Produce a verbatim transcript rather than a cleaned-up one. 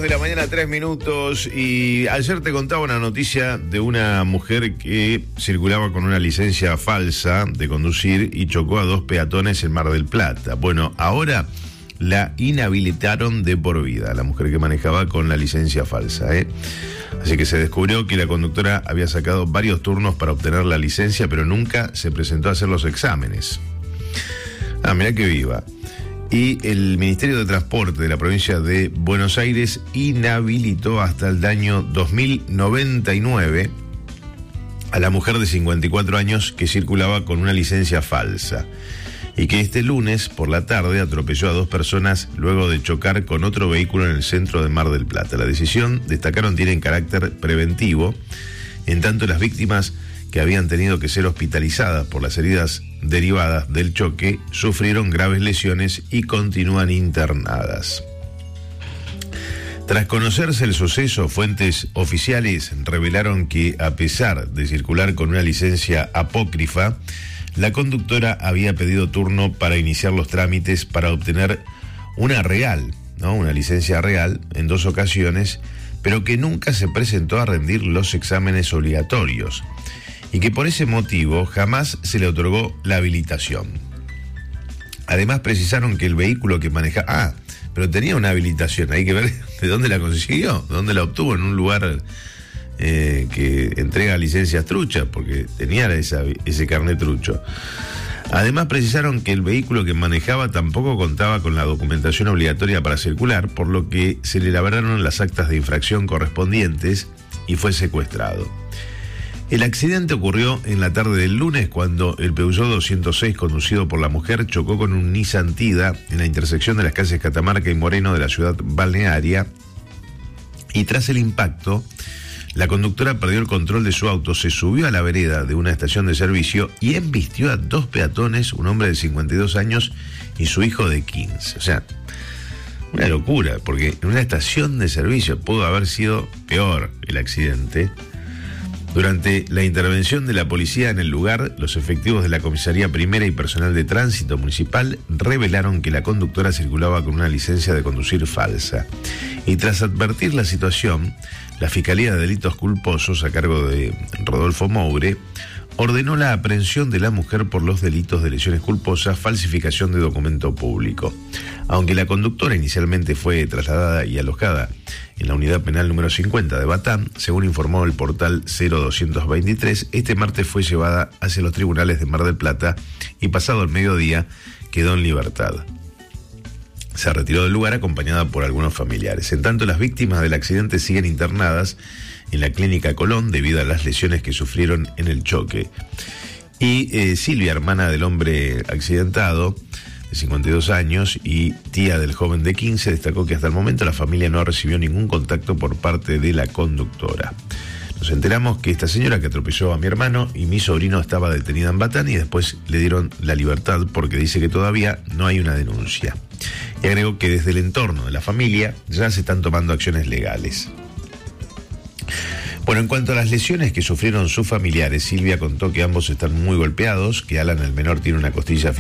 de la mañana, tres minutos, y ayer te contaba una noticia de una mujer que circulaba con una licencia falsa de conducir y chocó a dos peatones en Mar del Plata. Bueno, ahora la inhabilitaron de por vida, la mujer que manejaba con la licencia falsa, ¿eh? Así que se descubrió que la conductora había sacado varios turnos para obtener la licencia, pero nunca se presentó a hacer los exámenes. Ah, mirá que viva. Y el Ministerio de Transporte de la provincia de Buenos Aires inhabilitó hasta el año dos mil noventa y nueve a la mujer de cincuenta y cuatro años que circulaba con una licencia falsa y que este lunes por la tarde atropelló a dos personas luego de chocar con otro vehículo en el centro de Mar del Plata. La decisión, destacaron, tiene carácter preventivo, en tanto las víctimas que habían tenido que ser hospitalizadas por las heridas derivadas del choque sufrieron graves lesiones y continúan internadas. Tras conocerse el suceso, fuentes oficiales revelaron que, a pesar de circular con una licencia apócrifa, la conductora había pedido turno para iniciar los trámites para obtener una real, ¿no? Una licencia real en dos ocasiones, pero que nunca se presentó a rendir los exámenes obligatorios y que por ese motivo jamás se le otorgó la habilitación. Además precisaron que el vehículo que manejaba... Ah, pero tenía una habilitación, hay que ver de dónde la consiguió, dónde la obtuvo, en un lugar eh, que entrega licencias truchas, porque tenía esa, ese carnet trucho. Además precisaron que el vehículo que manejaba tampoco contaba con la documentación obligatoria para circular, por lo que se le elaboraron las actas de infracción correspondientes y fue secuestrado. El accidente ocurrió en la tarde del lunes cuando el Peugeot doscientos seis conducido por la mujer chocó con un Nissan Tida en la intersección de las calles Catamarca y Moreno de la ciudad balnearia, y tras el impacto la conductora perdió el control de su auto, se subió a la vereda de una estación de servicio y embistió a dos peatones, un hombre de cincuenta y dos años y su hijo de quince. O sea, una locura, porque en una estación de servicio pudo haber sido peor el accidente. Durante la intervención de la policía en el lugar, los efectivos de la comisaría primera y personal de tránsito municipal revelaron que la conductora circulaba con una licencia de conducir falsa. Y tras advertir la situación, la Fiscalía de Delitos Culposos, a cargo de Rodolfo Moure, ordenó la aprehensión de la mujer por los delitos de lesiones culposas, falsificación de documento público. Aunque la conductora inicialmente fue trasladada y alojada en la unidad penal número cincuenta de Batán, según informó el portal cero doscientos veintitrés, este martes fue llevada hacia los tribunales de Mar del Plata y pasado el mediodía quedó en libertad. Se retiró del lugar acompañada por algunos familiares. En tanto, las víctimas del accidente siguen internadas en la clínica Colón debido a las lesiones que sufrieron en el choque. Y eh, Silvia, hermana del hombre accidentado, de cincuenta y dos años, y tía del joven de quince, destacó que hasta el momento la familia no recibió ningún contacto por parte de la conductora. Nos enteramos que esta señora que atropelló a mi hermano y mi sobrino estaba detenida en Batán y después le dieron la libertad porque dice que todavía no hay una denuncia. Y agregó que desde el entorno de la familia ya se están tomando acciones legales. Bueno, en cuanto a las lesiones que sufrieron sus familiares, Silvia contó que ambos están muy golpeados, que Alan, el menor, tiene una costilla